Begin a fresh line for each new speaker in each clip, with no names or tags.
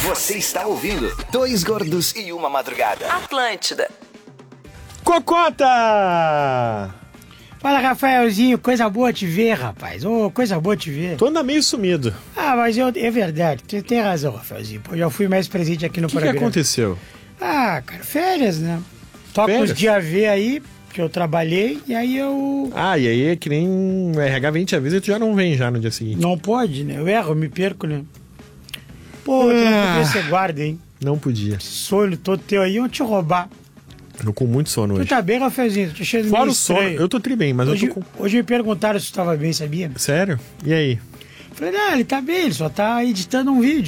Você está ouvindo Dois Gordos e uma Madrugada.
Atlântida.
Cocota!
Fala, Rafaelzinho, coisa boa te ver, rapaz. Ô, coisa boa te ver.
Tu anda meio sumido.
Ah, mas é verdade, tu tem razão, Rafaelzinho. Pô, já fui mais presente aqui no
O que
programa.
aconteceu?
Ah, cara, férias, né? Toca
Férias?
os dias V aí, que eu trabalhei, e aí eu...
Ah, e aí é que nem o RH vem te avisa e tu já não vem já no dia seguinte.
Não pode, né? Eu erro, eu me perco, né? Pô, tu não podia ser guarda, hein?
Não podia.
Sonho todo teu aí, iam te roubar.
Tô com muito sono
Tu
hoje.
tá bem, Rafaelzinho? Tô cheio de
Fora
meio
o sono,
estranho.
eu tô tri bem, mas
Hoje,
eu tô com...
hoje me perguntaram se tu tava bem, sabia?
Sério? E aí?
Falei, não, ele tá bem, ele só tá editando um vídeo.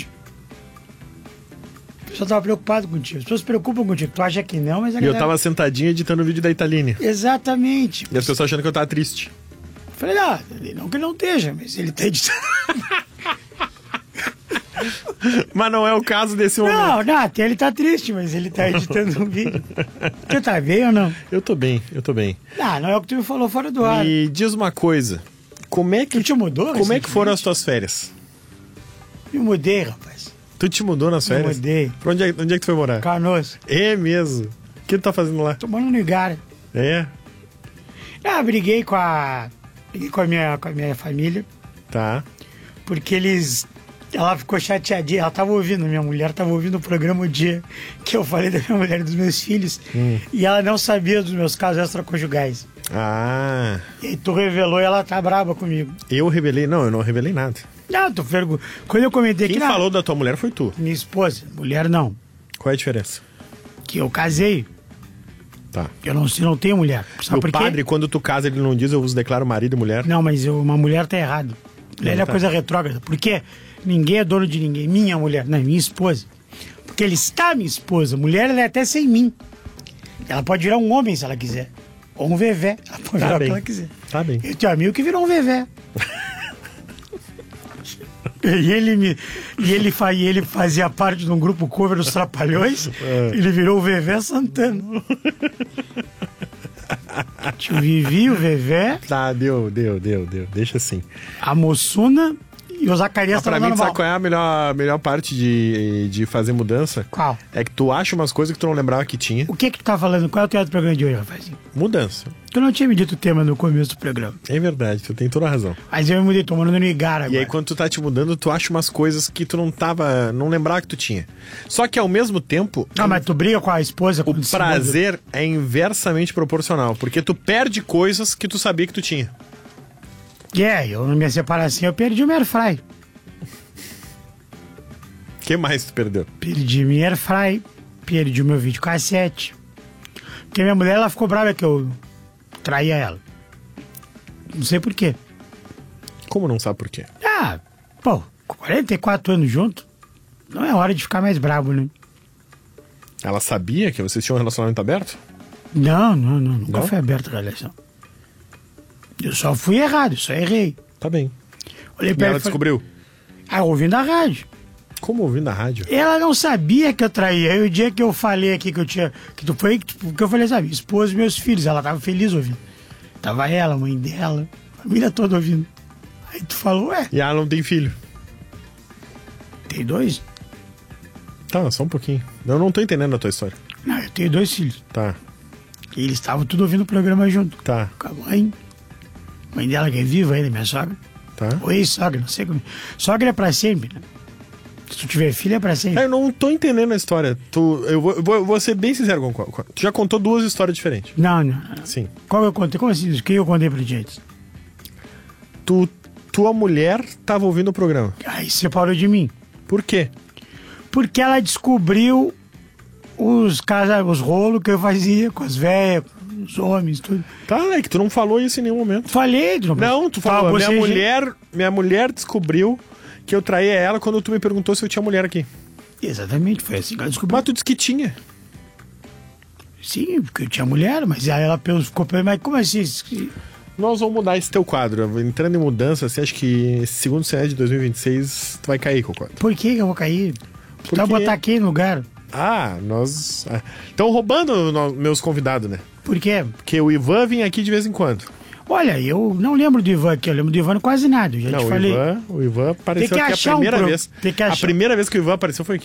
O pessoal tava preocupado contigo. As pessoas se preocupam contigo. Tu acha que não, mas a
E eu
galera...
tava sentadinho editando o vídeo da Italine.
Exatamente.
E as pessoas achando que eu tava triste.
Falei, não que ele não esteja, mas ele tá editando.
Mas não é o caso desse momento.
Não, até ele tá triste, mas ele tá editando um vídeo. Tu tá bem ou não?
Eu tô bem.
Não é o que tu me falou fora do ar.
E diz uma coisa. Como é que
Tu te mudou?
Como é que foram as tuas férias?
Me mudei, rapaz.
Tu te mudou nas férias?
mudei.
Pra onde é que tu foi morar?
Canoas.
É mesmo. O que tu tá fazendo lá?
Tô morando no Igara.
É?
Briguei com a minha família,
Tá.
porque ela ficou chateadinha, minha mulher tava ouvindo o programa o dia que eu falei da minha mulher e dos meus filhos, e ela não sabia dos meus casos extraconjugais.
Ah.
E aí tu revelou e ela tá braba comigo.
Eu revelei? Não, eu não revelei nada.
Não, quando eu comentei
Quem
que
falou da tua mulher foi tu.
minha esposa, mulher não,
Qual é a diferença?
que eu casei,
Tá.
eu não tenho mulher. Sabe
O
por quê?
padre, quando tu casa, ele não diz eu vos declaro marido e mulher?
Não, mas uma mulher tá errado. Mulher é
tá.
coisa retrógrada. Porque ninguém é dono de ninguém. Minha mulher, não, minha esposa. Porque ele está minha esposa. Mulher, ela é até sem mim. Ela pode virar um homem se ela quiser. Ou um vevé. Ela pode virar o que
bem.
ela quiser.
Tá bem.
Eu tenho um amigo que virou um vevé. E ele fazia parte de um grupo cover dos Trapalhões. Ele virou o Vevé Santana. Tio Vivi, o Vevé,
Tá, deu. Deixa assim.
a Moçuna e o Zacarias
Pra
estavam
mim,
dando
sabe
mal.
qual é a melhor parte de fazer mudança?
Qual?
É que tu acha umas coisas que tu não lembrava que tinha.
O que tu tá falando? Qual é o tema do programa de hoje, Rafaelzinho?
Mudança.
Tu não tinha me dito o tema no começo do programa.
É verdade, tu tem toda a razão.
Mas eu me mudei, tô morando no Igara agora.
E aí, quando tu tá te mudando, tu acha umas coisas que tu não lembrava que tu tinha. Só que, ao mesmo tempo,
Não, mas tu briga com a esposa
o
quando se muda.
prazer é inversamente proporcional. Porque tu perde coisas que tu sabia que tu tinha.
Eu na minha separação, eu perdi o meu airfry.
O que mais tu perdeu?
Perdi meu airfry, perdi o meu videocassete. Porque minha mulher, ela ficou brava que eu traía ela. Não sei por quê.
Como não sabe por quê?
Com 44 anos junto, não é hora de ficar mais bravo, né?
Ela sabia que vocês tinham um relacionamento aberto?
Não, nunca
Não?
foi aberta a relação. Eu só fui errado, só errei.
Tá bem.
Olhei
E
pra
ela
ela e falei,
descobriu.
ouvindo a rádio.
Como ouvindo a rádio?
Ela não sabia que eu traía. Aí o dia que eu falei aqui que eu tinha. Que eu falei, sabe, esposa e meus filhos, ela tava feliz ouvindo. Tava ela, a mãe dela, a família toda ouvindo. Aí tu falou,
E ela não tem filho.
tem 2?
Tá, só um pouquinho. Eu não tô entendendo a tua história.
Não, eu tenho 2 filhos.
Tá,
E eles estavam tudo ouvindo o programa junto.
tá,
Com a mãe. Mãe dela que é viva ainda, minha sogra.
tá.
Ou ex-sogra, não sei como. Sogra é pra sempre, né? Se tu tiver filho, é pra sempre.
Eu não tô entendendo a história. Eu vou ser bem sincero com tu já contou 2 histórias diferentes.
Não.
Sim.
Qual eu contei? Como assim? O que eu contei pra gente?
Tua mulher tava ouvindo o programa.
Aí separou de mim.
Por quê?
Porque ela descobriu os rolos que eu fazia com as velhas, com os homens, tudo.
Tá, é que tu não falou isso em nenhum momento.
Falei,
Não, tu falou. Minha mulher descobriu que eu traía ela quando tu me perguntou se eu tinha mulher aqui.
Exatamente, foi assim que ela descobriu.
Mas tu disse que tinha.
Sim, porque eu tinha mulher, mas aí ela ficou pensando, mas como assim?
Nós vamos mudar esse teu quadro. Entrando em mudança, assim, acho que esse segundo semestre de 2026 tu vai cair, Cocó.
Por que eu vou cair? Tu vai
quê?
botar aqui no lugar?
Nós... Estão roubando meus convidados, né?
Por quê?
Porque o Ivan vem aqui de vez em quando.
Olha, eu não lembro do Ivan aqui, eu lembro do Ivan quase nada, eu já
Não,
te falei.
o Ivan apareceu
Tem que
aqui a
achar
primeira vez.
tem que
A
achar.
primeira vez que o Ivan apareceu foi aqui.